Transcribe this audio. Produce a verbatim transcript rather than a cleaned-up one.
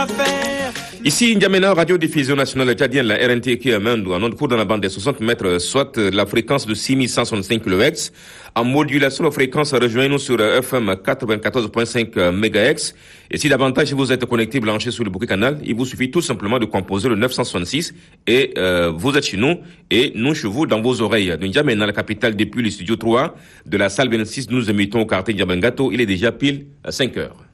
Ici, N'Djamena, radio-diffusion nationale tchadienne, la R N T qui amène en onde court dans la bande des soixante mètres, soit la fréquence de six mille cent soixante-cinq kilohertz. En modulation de fréquence, rejoignez-nous sur F M quatre-vingt-quatorze virgule cinq mégahertz. Et si davantage vous êtes connecté, branché sur le bouquet canal, il vous suffit tout simplement de composer le neuf cent soixante-six et euh, vous êtes chez nous et nous chez vous dans vos oreilles. De N'Djamena, la capitale depuis le studio trois de la salle vingt-six, nous émettons au quartier N'Djamengato. Il est déjà pile à cinq heures.